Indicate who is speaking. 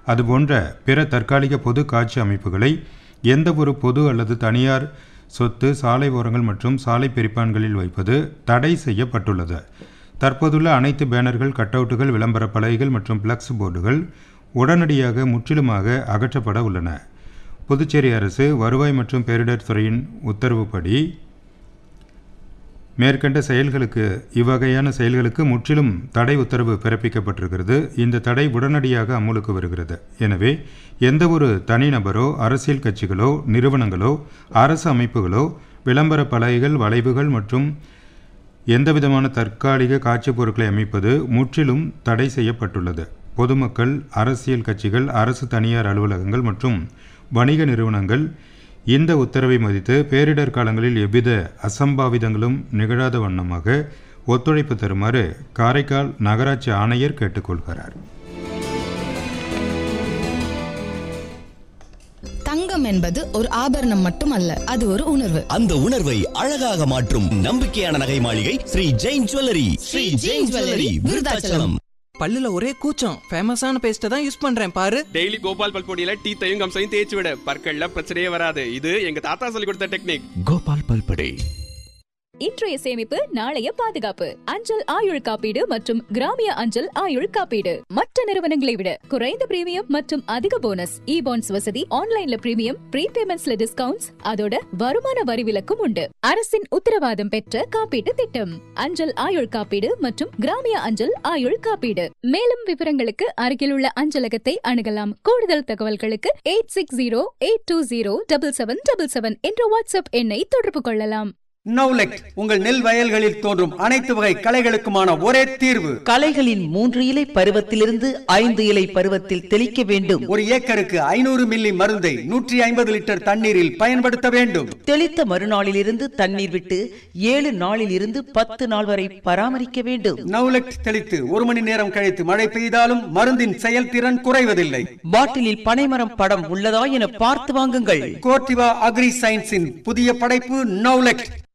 Speaker 1: அதுபோன்ற பிற தற்காலிக பொது காட்சி அமைப்புகளை எந்த ஒரு பொது அல்லது தனியார் சொத்து, சாலை ஓரங்கள் மற்றும் சாலை பிரிப்பான்களில் வைப்பது தடை செய்யப்பட்டுள்ளது. தற்போதுள்ள அனைத்து பேனர்கள், கட்டவுட்டுகள், விளம்பர பலகைகள் மற்றும் பிளக்ஸ் போர்டுகள் உடனடியாக முற்றிலுமாக அகற்றப்பட உள்ளன. புதுச்சேரி அரசு வருவாய் மற்றும் பேரிடர் துறையின் உத்தரவுப்படி மேற்கண்ட இவ்வகையான செயல்களுக்கு முற்றிலும் தடை உத்தரவு பிறப்பிக்கப்பட்டிருக்கிறது. இந்த தடை உடனடியாக அமலுக்கு வருகிறது. எனவே எந்த ஒரு தனிநபரோ, அரசியல் கட்சிகளோ, நிறுவனங்களோ, அரசு அமைப்புகளோ விளம்பர பலகைகள், வளைவுகள் மற்றும் எந்தவிதமான தற்காலிக காட்சி பொருட்களை அமைப்பது முற்றிலும் தடை செய்யப்பட்டுள்ளது. பொதுமக்கள், அரசியல் கட்சிகள், அரசு தனியார் அலுவலகங்கள் மற்றும் வணிக நிறுவனங்கள் இந்த உத்தரவை மதித்து பேரிடர் காலங்களில் எவ்வித அசம்பாவிதங்களும் நிகழாத வண்ணமாக ஒத்துழைப்பு தருமாறு காரைக்கால் நகராட்சி ஆணையர் கேட்டுக்கொள்கிறார்.
Speaker 2: தங்கம் என்பது ஒரு ஆபரணம் மட்டுமல்ல, அது ஒரு உணர்வு.
Speaker 3: அந்த உணர்வை அழகாக மாற்றும் நம்பிக்கையான நகை மாளிகை ஸ்ரீ ஜெயின் ஜுவல்லரி. ஸ்ரீ ஜெயின் ஜுவல்லரி, விருதாச்சலம்.
Speaker 4: பல்லுல ஒரே கூச்சம், ஃபேமஸான பேஸ்ட் தான் யூஸ் பண்றேன் பாரு.
Speaker 5: டெய்லி கோபால் பல்பொடியில டீத்தையும் கம்சையும் தேய்ச்சி விட, பற்கள்ல பிரச்சனையே வராது. இது எங்க தாத்தா சொல்லி கொடுத்த டெக்னிக்.
Speaker 3: கோபால் பல்பொடி.
Speaker 6: இன்றைய சேமிப்பு நாளைய பாதுகாப்பு. அஞ்சல் ஆயுள் காப்பீடு மற்றும் கிராமிய அஞ்சல் ஆயுள் காப்பீடு மற்ற நிறுவனங்களை விட குறைந்த பிரீமியம் மற்றும் அதிக போனஸ். இ-பாண்ட்ஸ் வசதி, ஆன்லைன்ல பிரீமியம், ப்ரீபேமெண்ட்ஸ்ல டிஸ்கவுண்ட்ஸ், அதோட வருமான வரி விலக்கும் உண்டு. அரசின் உத்தரவாதம் பெற்ற காப்பீட்டு திட்டம் அஞ்சல் ஆயுள் காப்பீடு மற்றும் கிராமிய அஞ்சல் ஆயுள் காப்பீடு. மேலும் விவரங்களுக்கு அருகிலுள்ள அஞ்சலகத்தை அணுகலாம். கூடுதல் தகவல்களுக்கு 8608207777 என்ற வாட்ஸ்அப் எண்ணை தொடர்பு கொள்ளலாம்.
Speaker 7: நௌலெக்ட் உங்கள் நெல் வயல்களில் தோன்றும் அனைத்து வகை களைகளுக்குமான ஒரே தீர்வு.
Speaker 8: களைகளின் 3 இலை பருவத்திலிருந்து 5 இலை பருவத்தில் தெளிக்க வேண்டும்.
Speaker 7: ஒரு ஏக்கருக்கு 500 மில்லி மருந்தை 150 லிட்டர் தண்ணீரில் பயன்படுத்த வேண்டும்.
Speaker 8: தெளித்த மறுநாளிலிருந்து தண்ணீர் விட்டு 7 நாளில் இருந்து 10 நாள் வரை பராமரிக்க வேண்டும்.
Speaker 7: நௌலெக்ட் தெளித்து 1 மணி நேரம் கழித்து மழை பெய்தாலும் மருந்தின் செயல்திறன் குறைவதில்லை.
Speaker 8: பாட்டிலில் பனைமரம் படம் உள்ளதா என பார்த்து வாங்குங்கள்.
Speaker 7: கோர்டிவா அக்ரி சயின்ஸின் புதிய படைப்பு நௌலெக்ட்.